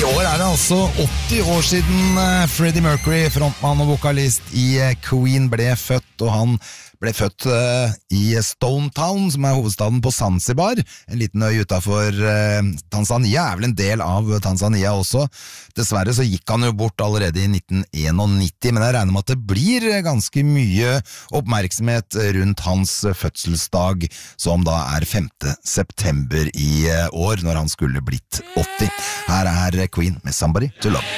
år det altså 80 år siden Freddie Mercury, frontmann og vokalist i Queen, ble født, og han ble født i Stone Town, som hovedstaden på Zanzibar, en liten øy utenfor Tanzania, vel en del av Tanzania også. Dessverre så gikk han jo bort allerede i 1991, men jeg regner med at det blir ganske mye oppmerksomhet rundt hans fødselsdag, som da 5. september i år, når han skulle blitt 80. Her Queen med Somebody to Love.